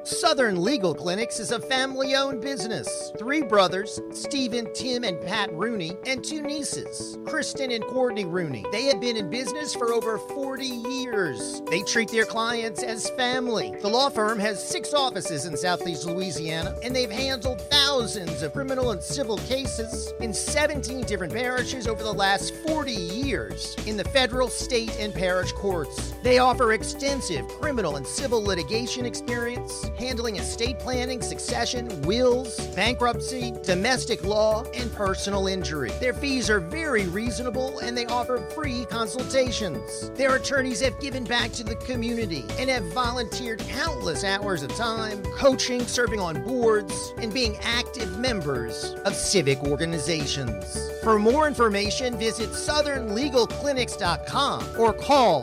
Southern Legal Clinics is a family-owned business. 3 brothers, Stephen, Tim, and Pat Rooney, and 2 nieces, Kristen and Courtney Rooney. They have been in business for over 40 years. They treat their clients as family. The law firm has 6 offices in Southeast Louisiana, and they've handled thousands of criminal and civil cases in 17 different parishes over the last 40 years in the federal, state, and parish courts. They offer extensive criminal and civil litigation experience, handling estate planning, succession, wills, bankruptcy, domestic law, and personal injury. Their fees are very reasonable, and they offer free consultations. Their attorneys have given back to the community and have volunteered countless hours of time, coaching, serving on boards, and being active members of civic organizations. For more information, visit southernlegalclinics.com or call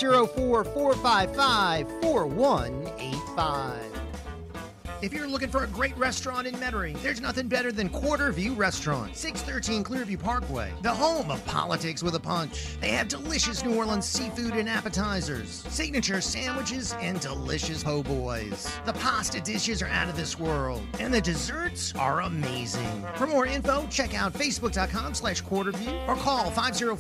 504-455-4185. If you're looking for a great restaurant in Metairie, there's nothing better than Quarter View Restaurant, 613 Clearview Parkway, the home of politics with a punch. They have delicious New Orleans seafood and appetizers, signature sandwiches, and delicious po' boys. The pasta dishes are out of this world, and the desserts are amazing. For more info, check out facebook.com/quarterview or call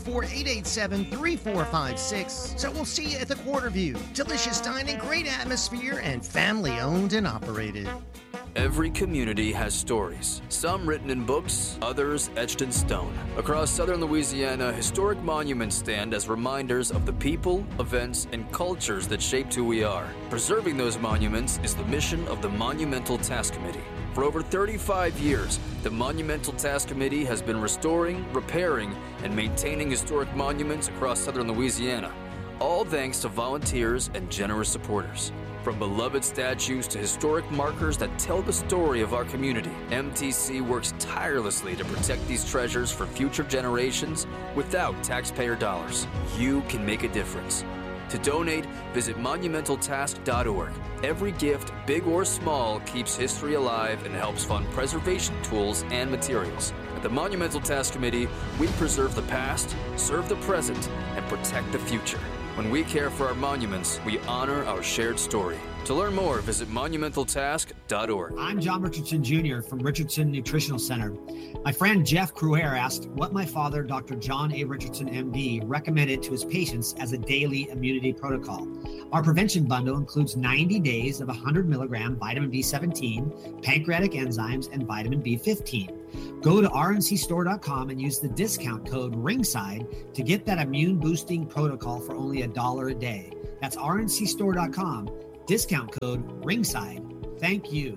504-887-3456. So we'll see you at the Quarter View. Delicious dining, great atmosphere, and family owned and operated. Every community has stories, some written in books, others etched in stone. Across southern Louisiana, historic monuments stand as reminders of the people, events, and cultures that shaped who we are. Preserving those monuments is the mission of the Monumental Task Committee. For over 35 years, the Monumental Task Committee has been restoring, repairing, and maintaining historic monuments across southern Louisiana, all thanks to volunteers and generous supporters. From beloved statues to historic markers that tell the story of our community, MTC works tirelessly to protect these treasures for future generations without taxpayer dollars. You can make a difference. To donate, visit monumentaltask.org. Every gift, big or small, keeps history alive and helps fund preservation tools and materials. At the Monumental Task Committee, we preserve the past, serve the present, and protect the future. When we care for our monuments, we honor our shared story. To learn more, visit monumentaltask.org. I'm John Richardson Jr. from Richardson Nutritional Center. My friend Jeff Cruer asked what my father, Dr. John A. Richardson, MD, recommended to his patients as a daily immunity protocol. Our prevention bundle includes 90 days of 100 milligram vitamin B17, pancreatic enzymes, and vitamin B15. Go to rncstore.com and use the discount code RINGSIDE to get that immune boosting protocol for only $1 a day. That's rncstore.com, discount code RINGSIDE. Thank you.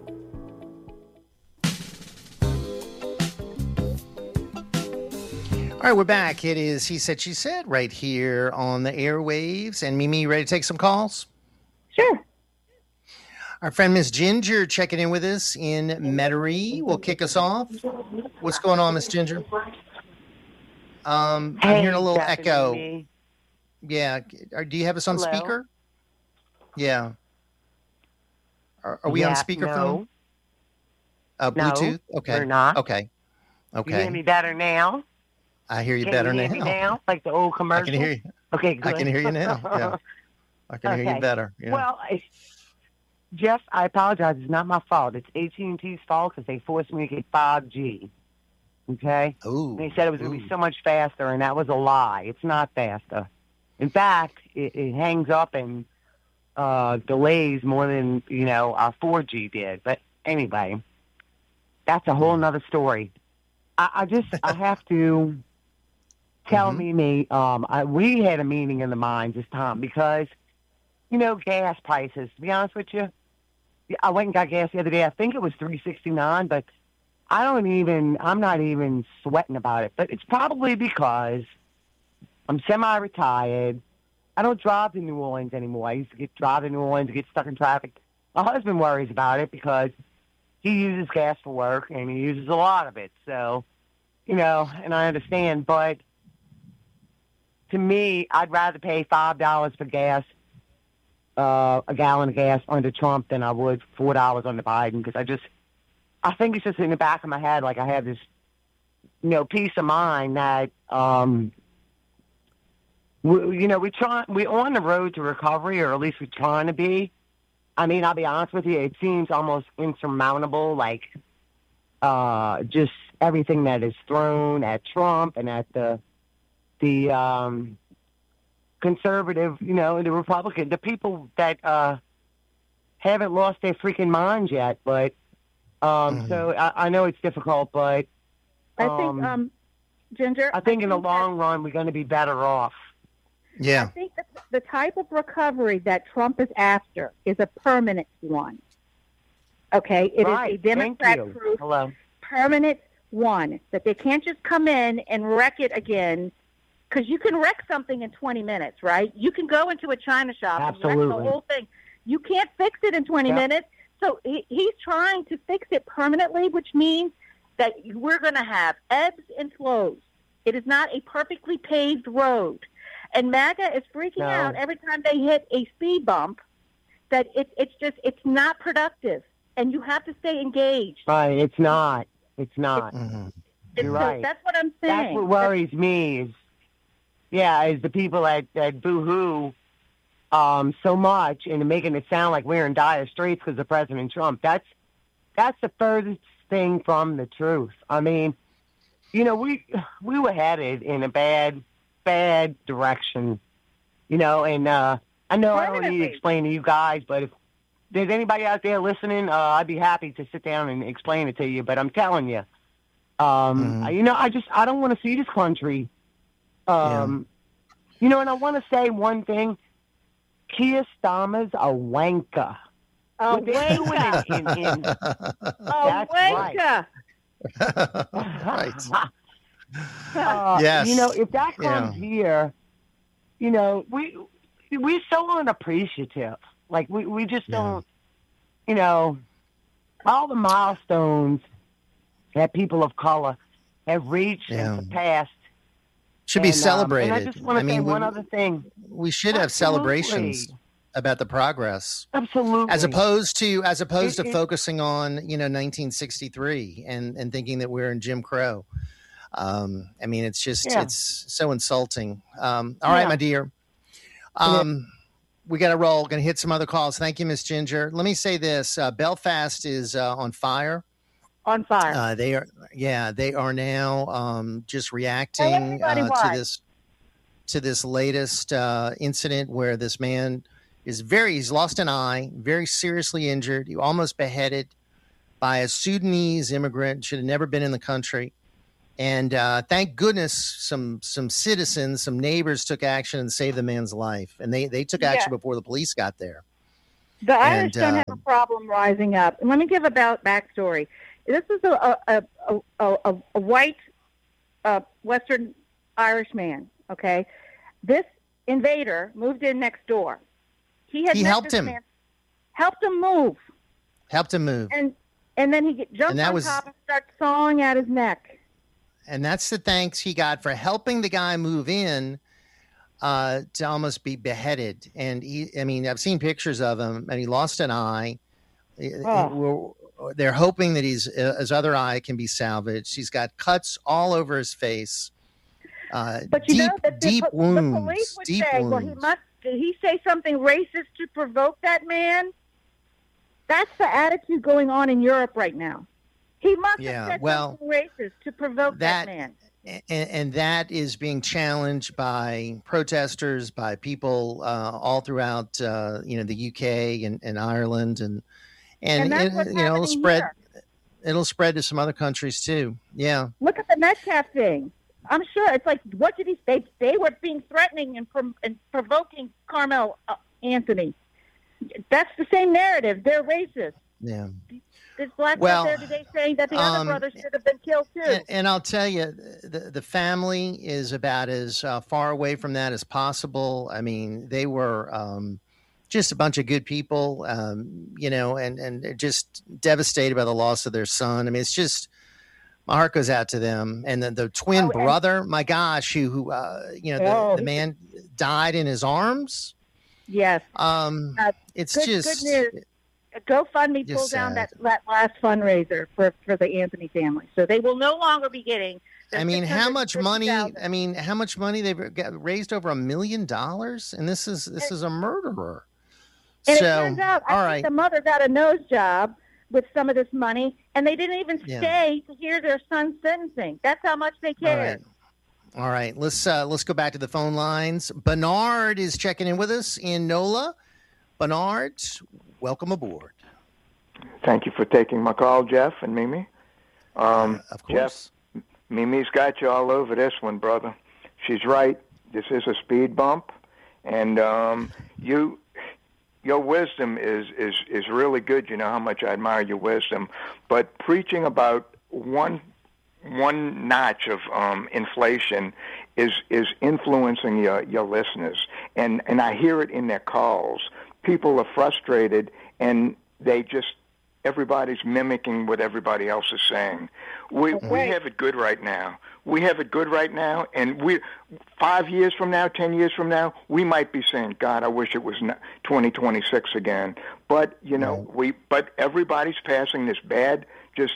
All right, we're back. It is He Said, She Said right here on the airwaves. And Mimi, you ready to take some calls? Sure. Our friend Miss Ginger checking in with us in Metairie will kick us off. What's going on, Miss Ginger? I'm hearing a little echo. Yeah. Do you have us on speaker? Yeah. Are we on speakerphone? Bluetooth? No, okay. we're not. Okay. You hear me better now? I hear you Can better you hear now. me now? Like the old commercial? I can hear you. Okay, good. I can hear you now. Yeah. I can hear you better. Yeah. Well, Jeff, I apologize. It's not my fault. It's AT&T's fault because they forced me to get 5G. Okay? Ooh. They said it was going to be so much faster, and that was a lie. It's not faster. In fact, it hangs up and delays more than, our 4G did. But anyway, that's a whole nother story. I have to tell Mimi, we had a meeting in the mines this time because, gas prices, to be honest with you, I went and got gas the other day. I think it was $3.69, but I'm not even sweating about it. But it's probably because I'm semi-retired. I don't drive to New Orleans anymore. I used to drive to New Orleans, get stuck in traffic. My husband worries about it because he uses gas for work, and he uses a lot of it. So, and I understand. But to me, I'd rather pay $5 for gas, a gallon of gas under Trump than I would $4 under Biden, because I think it's just in the back of my head, like I have this, peace of mind that, we're on the road to recovery, or at least we're trying to be. I mean, I'll be honest with you, it seems almost insurmountable, like just everything that is thrown at Trump and at the conservative, the Republican, the people that haven't lost their freaking minds yet. But so I know it's difficult, but I think, Ginger, I think in the long run we're going to be better off. Yeah. I think that the type of recovery that Trump is after is a permanent one. Okay, it is a Democrat-proof permanent one, that they can't just come in and wreck it again, because you can wreck something in 20 minutes, right? You can go into a China shop and wreck the whole thing. You can't fix it in 20 minutes. So he's trying to fix it permanently, which means that we're going to have ebbs and flows. It is not a perfectly paved road. And MAGA is freaking out every time they hit a speed bump, that it's not productive. And you have to stay engaged. Right, it's not. It's not. You're right. So that's what I'm saying. That's what worries me is the people that boo-hoo so much and making it sound like we're in dire straits because of President Trump. That's the furthest thing from the truth. I mean, we were headed in a bad direction, and I know I don't need to explain to you guys, but if there's anybody out there listening, I'd be happy to sit down and explain it to you. But I'm telling you, I don't want to see this country. And I want to say one thing. Keir Starmer's a wanker. A wanker. That's wanker. Right. Yes. If that comes here, we're so unappreciative. Like we just don't, all the milestones that people of color have reached and surpassed should be celebrated. And I just want to say one other thing. We should have celebrations about the progress. Absolutely. As opposed to focusing on, 1963 and thinking that we're in Jim Crow. It's just it's so insulting. All right, my dear. We got to roll. Going to hit some other calls. Thank you, Miss Ginger. Let me say this: Belfast is on fire. On fire. They are now just reacting to this latest incident where this man he's lost an eye, very seriously injured, almost beheaded by a Sudanese immigrant, should have never been in the country. And thank goodness some citizens, some neighbors took action and saved the man's life. And they took action before the police got there. The Irish don't have a problem rising up. And let me give backstory. This is a white Western Irish man, okay? This invader moved in next door. He helped him. Helped him move. And then he jumped on top and started sawing at his neck. And that's the thanks he got for helping the guy move in to almost be beheaded. And I've seen pictures of him, and he lost an eye. They're hoping that his other eye can be salvaged. He's got cuts all over his face. But deep wounds. The police would say, well, did he say something racist to provoke that man? That's the attitude going on in Europe right now. He must have said something racist to provoke that man. And that is being challenged by protesters, by people all throughout, the UK and Ireland, and it'll spread. Here. It'll spread to some other countries too. Yeah. Look at the Metcalf thing. I'm sure it's like, what did he say? They were being threatening and provoking Carmel Anthony. That's the same narrative. They're racist. Yeah. There's blacks out there today saying that the other brothers should have been killed too. And I'll tell you, the family is about as far away from that as possible. I mean, they were just a bunch of good people, and they're just devastated by the loss of their son. I mean, it's just, my heart goes out to them. And the twin brother, my gosh, the man died in his arms. Yes. It's good news. GoFundMe pulled down that last fundraiser for the Anthony family, so they will no longer be getting. How much money? How much money they've raised? Over $1 million, and this is a murderer. And it turns out, I think the mother got a nose job with some of this money, and they didn't even stay to hear their son's sentencing. That's how much they cared. All right. Let's go back to the phone lines. Bernard is checking in with us in NOLA. Bernard, welcome aboard. Thank you for taking my call, Jeff and Mimi. Of course. Jeff, Mimi's got you all over this one, brother. She's right. This is a speed bump, and your wisdom is really good. You know how much I admire your wisdom. But preaching about one notch of inflation is influencing your listeners, and I hear it in their calls. People are frustrated, and everybody's mimicking what everybody else is saying. We have it good right now. We have it good right now, and 5 years from now, 10 years from now, we might be saying, God, I wish it was 2026 again. But, but everybody's passing this bad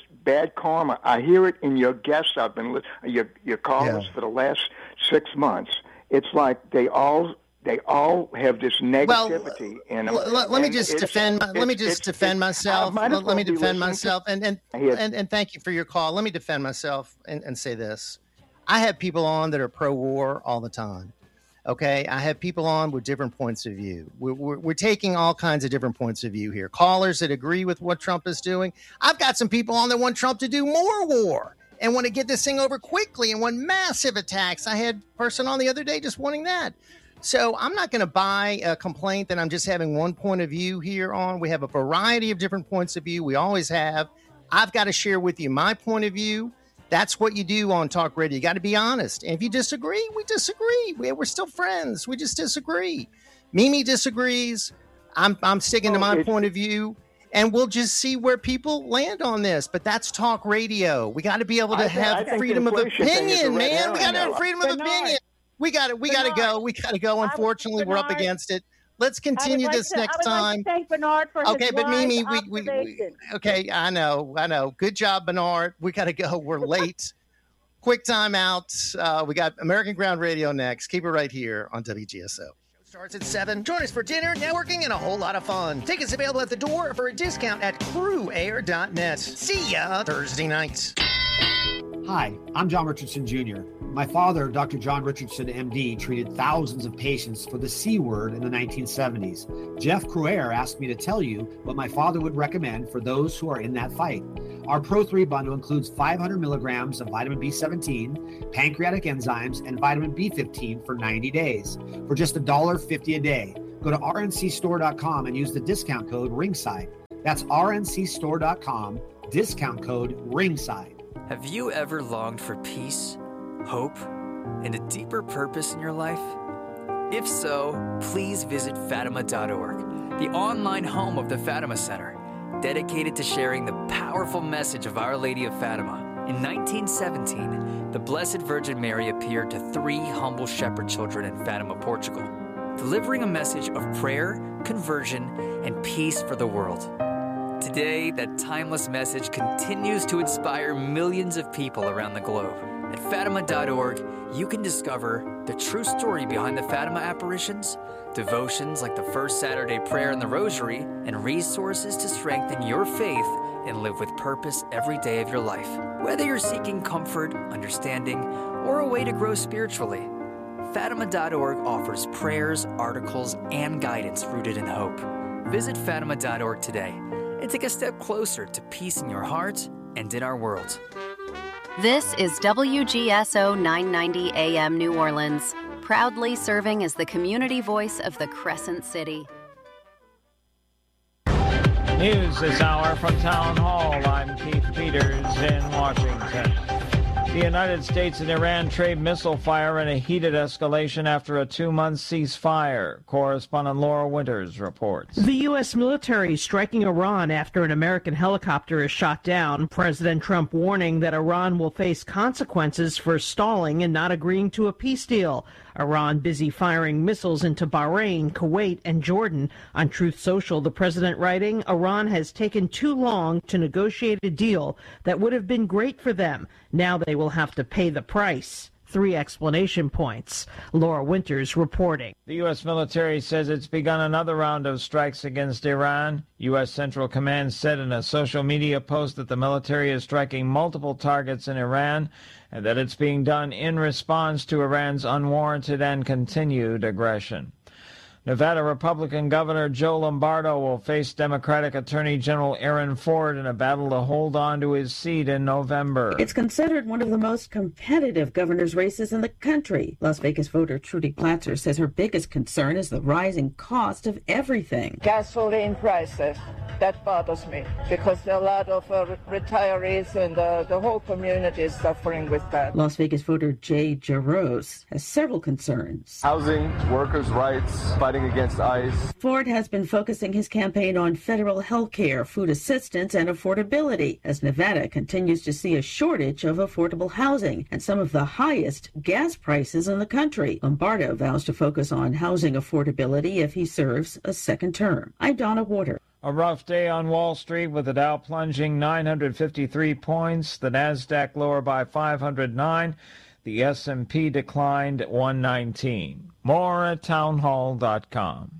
karma. I hear it in your guests. I've been your callers for the last 6 months. It's like they all have this negativity in them. Let me just defend myself. Let me defend myself. And thank you for your call. Let me defend myself and say this. I have people on that are pro-war all the time. Okay? I have people on with different points of view. We're taking all kinds of different points of view here. Callers that agree with what Trump is doing. I've got some people on that want Trump to do more war and want to get this thing over quickly and want massive attacks. I had a person on the other day just wanting that. So I'm not going to buy a complaint that I'm just having one point of view here on. We have a variety of different points of view. We always have. I've got to share with you my point of view. That's what you do on talk radio. You got to be honest. And if you disagree, we disagree. We're still friends. We just disagree. Mimi disagrees. I'm sticking to my point of view. And we'll just see where people land on this. But that's talk radio. We got to be able to have freedom of opinion, man. We got to have freedom of opinion. We got to go. Unfortunately, we're up against it. Let's continue this next time. Like to thank Bernard for his but Mimi, we okay, I know. Good job, Bernard. We got to go. We're late. Quick time out. We got American Ground Radio next. Keep it right here on WGSO. Starts at 7. Join us for dinner, networking, and a whole lot of fun. Tickets available at the door for a discount at crewair.net. See ya Thursday night. Hi, I'm John Richardson Jr. My father, Dr. John Richardson, MD, treated thousands of patients for the C word in the 1970s. Jeff Crouere asked me to tell you what my father would recommend for those who are in that fight. Our Pro 3 bundle includes 500 milligrams of vitamin B17, pancreatic enzymes, and vitamin B15 for 90 days for just $1.50 a day. Go to rncstore.com and use the discount code RINGSIDE. That's rncstore.com, discount code RINGSIDE. Have you ever longed for peace, hope, and a deeper purpose in your life? If so, please visit Fatima.org, the online home of the Fatima Center, dedicated to sharing the powerful message of Our Lady of Fatima. In 1917, the Blessed Virgin Mary appeared to 3 humble shepherd children in Fatima, Portugal, delivering a message of prayer, conversion, and peace for the world. Today, that timeless message continues to inspire millions of people around the globe. At Fatima.org, you can discover the true story behind the Fatima apparitions, devotions like the First Saturday Prayer and the Rosary, and resources to strengthen your faith and live with purpose every day of your life. Whether you're seeking comfort, understanding, or a way to grow spiritually, Fatima.org offers prayers, articles, and guidance rooted in hope. Visit Fatima.org today and take a step closer to peace in your heart and in our world. This is WGSO 990 AM New Orleans, proudly serving as the community voice of the Crescent City. News this hour from Town Hall. I'm Keith Peters in Washington. The United States and Iran trade missile fire in a heated escalation after a 2-month ceasefire. Correspondent Laura Winters reports. The U.S. military striking Iran after an American helicopter is shot down. President Trump warning that Iran will face consequences for stalling and not agreeing to a peace deal. Iran busy firing missiles into Bahrain, Kuwait, and Jordan. On Truth Social, the president writing, Iran has taken too long to negotiate a deal that would have been great for them. Now they will have to pay the price. 3 explanation points. Laura Winters reporting. The U.S. military says it's begun another round of strikes against Iran. U.S. Central Command said in a social media post that the military is striking multiple targets in Iran and that it's being done in response to Iran's unwarranted and continued aggression. Nevada Republican Governor Joe Lombardo will face Democratic Attorney General Aaron Ford in a battle to hold on to his seat in November. It's considered one of the most competitive governor's races in the country. Las Vegas voter Trudy Platzer says her biggest concern is the rising cost of everything. Gasoline prices, that bothers me because there are a lot of retirees and the whole community is suffering with that. Las Vegas voter Jay Jaros has several concerns. Housing, workers' rights, fighting against ICE. Ford has been focusing his campaign on federal health care, food assistance, and affordability as Nevada continues to see a shortage of affordable housing and some of the highest gas prices in the country. Lombardo vows to focus on housing affordability if he serves a second term. I'm Donna Water. A rough day on Wall Street with the Dow plunging 953 points, the Nasdaq lower by 509, the S&P declined 119. More at townhall.com.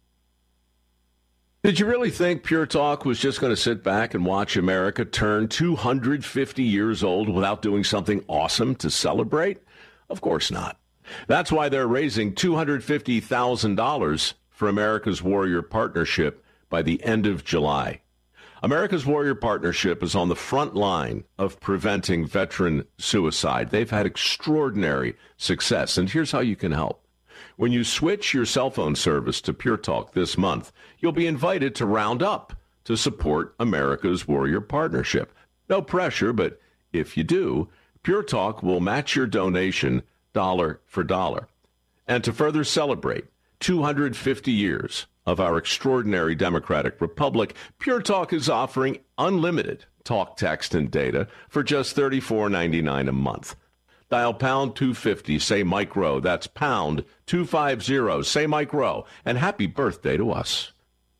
Did you really think Pure Talk was just going to sit back and watch America turn 250 years old without doing something awesome to celebrate? Of course not. That's why they're raising $250,000 for America's Warrior Partnership by the end of July. America's Warrior Partnership is on the front line of preventing veteran suicide. They've had extraordinary success, and here's how you can help. When you switch your cell phone service to Pure Talk this month, you'll be invited to round up to support America's Warrior Partnership. No pressure, but if you do, Pure Talk will match your donation dollar for dollar. And to further celebrate 250 years of our extraordinary democratic republic, Pure Talk is offering unlimited talk, text, and data for just $34.99 a month. Dial pound 250, say Mike Rowe. That's pound 250, say Mike Rowe. And happy birthday to us.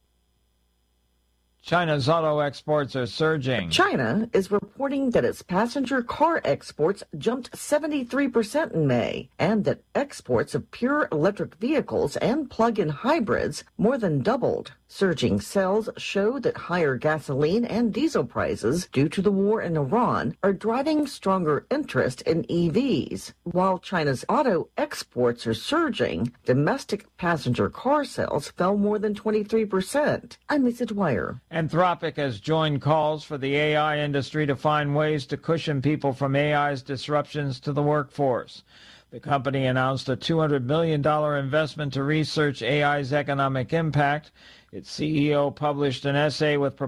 China's auto exports are surging. China is reporting that its passenger car exports jumped 73% in May, and that exports of pure electric vehicles and plug-in hybrids more than doubled. Surging sales show that higher gasoline and diesel prices due to the war in Iran are driving stronger interest in EVs. While China's auto exports are surging, domestic passenger car sales fell more than 23%. I'm Lisa Dwyer. Anthropic has joined calls for the AI industry to find ways to cushion people from AI's disruptions to the workforce. The company announced a $200 million investment to research AI's economic impact. Its CEO published an essay with